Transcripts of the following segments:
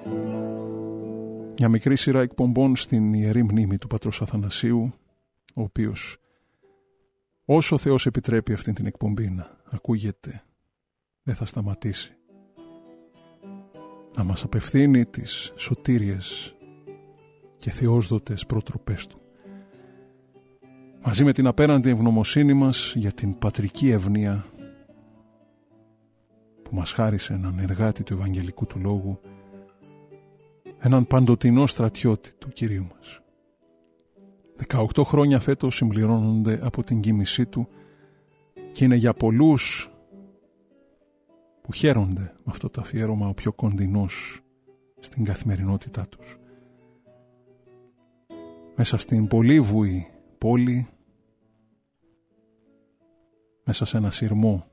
Μια μικρή σειρά εκπομπών στην ιερή μνήμη του πατρός Αθανασίου, ο οποίος, όσο ο Θεός επιτρέπει αυτή την εκπομπή να ακούγεται, δεν θα σταματήσει να μας απευθύνει τις σωτήριες και θεόσδοτες προτροπές του, μαζί με την απέραντη ευγνωμοσύνη μας για την πατρική ευνοία που μας χάρισε έναν εργάτη του Ευαγγελικού του Λόγου, έναν παντοτινό στρατιώτη του Κυρίου μας. 18 χρόνια φέτος συμπληρώνονται από την κοίμησή του και είναι για πολλούς που χαίρονται με αυτό το αφιέρωμα ο πιο κοντινός στην καθημερινότητά τους. Μέσα στην πολύβουη πόλη, μέσα σε ένα σειρμό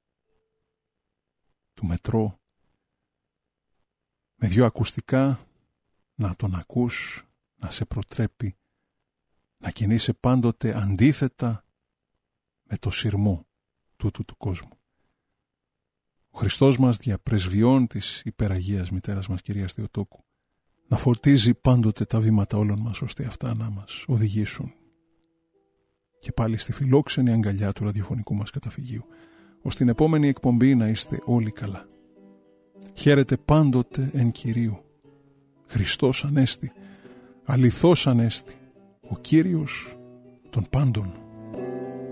του μετρό, με 2 ακουστικά να τον ακούς, να σε προτρέπει να κινείσαι πάντοτε αντίθετα με το σειρμό τούτου του κόσμου. Ο Χριστός μας δια πρεσβειών της υπεραγίας μητέρας μας Κυρίας Θεοτόκου να φορτίζει πάντοτε τα βήματα όλων μας, ώστε αυτά να μας οδηγήσουν και πάλι στη φιλόξενη αγκαλιά του ραδιοφωνικού μας καταφυγίου, ώστε την επόμενη εκπομπή να είστε όλοι καλά. Χαίρετε πάντοτε εν Κυρίου. Χριστός Ανέστη, αληθώς Ανέστη, ο Κύριος των πάντων.